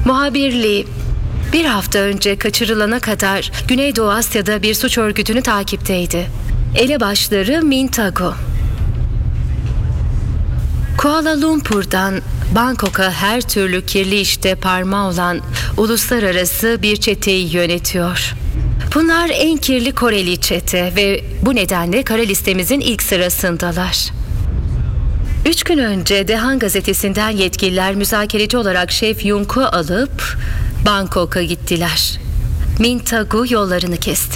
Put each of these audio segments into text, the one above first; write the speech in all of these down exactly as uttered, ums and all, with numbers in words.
Muhabirliği bir hafta önce kaçırılana kadar Güneydoğu Asya'da bir suç örgütünü takipteydi. Elebaşları Mintago. Kuala Lumpur'dan Bangkok'a her türlü kirli işte parmağı olan uluslararası bir çeteyi yönetiyor. Bunlar en kirli Koreli çete ve bu nedenle kara listemizin ilk sırasındalar. Üç gün önce Dehan gazetesinden yetkililer müzakereci olarak Şef Yung'u alıp Bangkok'a gittiler. Mintago yollarını kesti.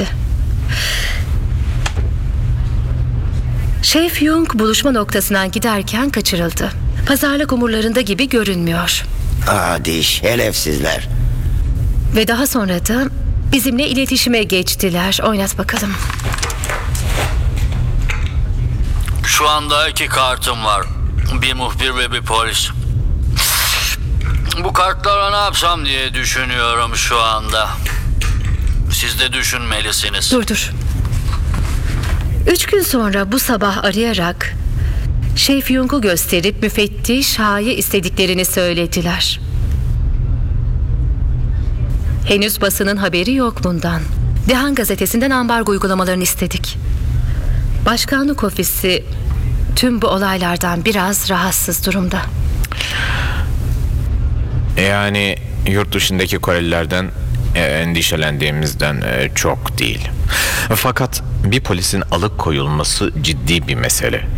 Şef Jung buluşma noktasından giderken kaçırıldı. Pazarlık umurlarında gibi görünmüyor. Adi şerefsizler. Ve daha sonra da bizimle iletişime geçtiler. Oynat bakalım. Şu anda iki kartım var. Bir muhbir ve bir polis. Bu kartlara ne yapsam diye düşünüyorum şu anda. Siz de düşünmelisiniz. Dur dur. Üç gün sonra bu sabah arayarak Şef Jung'u gösterip müfettiş Ha'yı istediklerini söylediler. Henüz basının haberi yok bundan. Dehan gazetesinden ambargo uygulamalarını istedik. Başkanlık ofisi tüm bu olaylardan biraz rahatsız durumda. Yani yurt dışındaki Korelilerden e, endişelendiğimizden e, çok değil. Fakat bir polisin alıkoyulması ciddi bir mesele.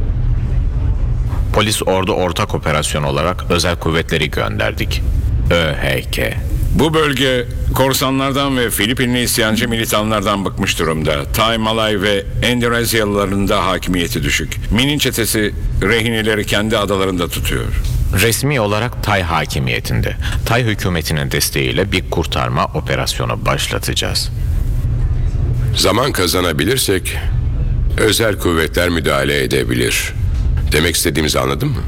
Polis ordu ortak operasyon olarak özel kuvvetleri gönderdik. ÖHK. Bu bölge korsanlardan ve Filipinli isyancı militanlardan bıkmış durumda. Tay, Malay ve Endonezyalıların da hakimiyeti düşük. Min'in çetesi rehineleri kendi adalarında tutuyor. Resmi olarak Tay hakimiyetinde. Tay hükümetinin desteğiyle bir kurtarma operasyonu başlatacağız. Zaman kazanabilirsek özel kuvvetler müdahale edebilir. Demek istediğimizi anladın mı?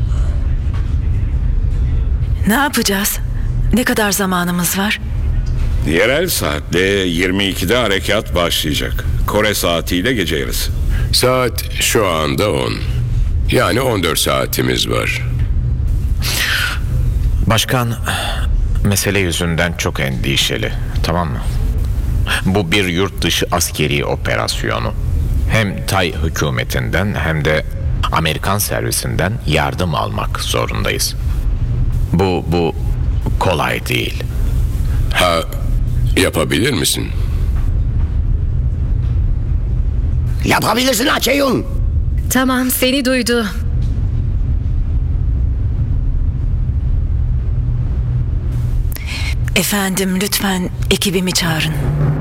Ne yapacağız? Ne kadar zamanımız var? Yerel saatle yirmi ikide harekat başlayacak. Kore saatiyle gece yarısı. Saat şu anda on. Yani on dört saatimiz var. Başkan mesele yüzünden çok endişeli, tamam mı? Bu bir yurt dışı askeri operasyonu. Hem Tay hükümetinden hem de Amerikan servisinden yardım almak zorundayız. Bu bu kolay değil. Ha, yapabilir misin? Yapabilirsin Açeyun. Tamam, seni duydu. Efendim, lütfen ekibimi çağırın.